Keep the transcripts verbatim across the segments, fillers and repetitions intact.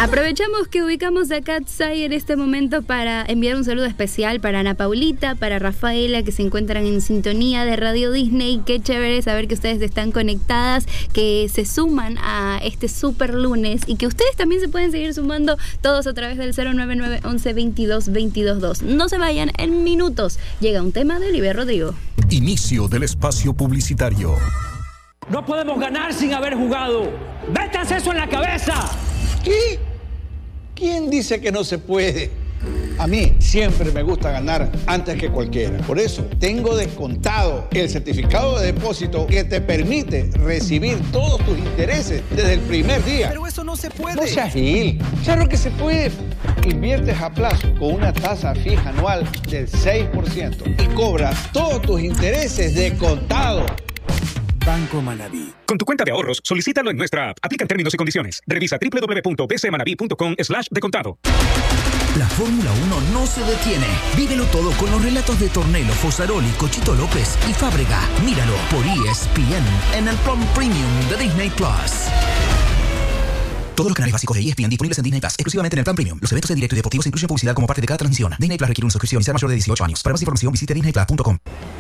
Aprovechamos que ubicamos a Katsai en este momento para enviar un saludo especial para Ana Paulita, para Rafaela, que se encuentran en sintonía de Radio Disney. Qué chévere saber que ustedes están conectadas, que se suman a este super lunes y que ustedes también se pueden seguir sumando todos a través del cero nueve nueve once veintidós veintidós dos. No se vayan, en minutos llega un tema de Oliver Rodrigo. Inicio del espacio publicitario. No podemos ganar sin haber jugado. ¡Métanse eso en la cabeza! ¿Qué? ¿Quién dice que no se puede? A mí siempre me gusta ganar antes que cualquiera. Por eso tengo descontado el certificado de depósito que te permite recibir todos tus intereses desde el primer día. Pero eso no se puede. No seas gil. Claro que se puede. Inviertes a plazo con una tasa fija anual del seis por ciento y cobras todos tus intereses de contado. Banco Manabí. Con tu cuenta de ahorros, solicítalo en nuestra app. Aplican términos y condiciones. Revisa doble u doble u doble u punto b c manabí punto com slash de contado. La Fórmula uno no se detiene. Vívelo todo con los relatos de Tornelo, Fosaroli, Cochito López y Fábrega. Míralo por E S P N en el plan premium de Disney Plus. Todos los canales básicos de E S P N disponibles en Disney Plus, exclusivamente en el plan premium. Los eventos en directo y deportivos incluyen publicidad como parte de cada transmisión. Disney Plus requiere una suscripción y ser mayor de dieciocho años. Para más información visite disney plus punto com.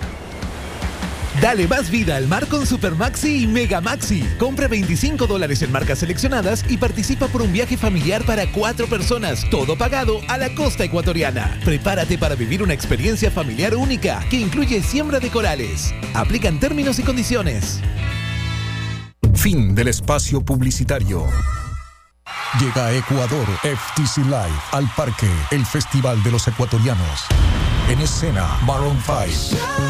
Dale más vida al mar con Super Maxi y Mega Maxi. Compra veinticinco dólares en marcas seleccionadas y participa por un viaje familiar para cuatro personas, todo pagado a la costa ecuatoriana. Prepárate para vivir una experiencia familiar única que incluye siembra de corales. Aplican términos y condiciones. Fin del espacio publicitario. Llega a Ecuador F T C Live al Parque, el Festival de los Ecuatorianos. En escena, Maroon cinco.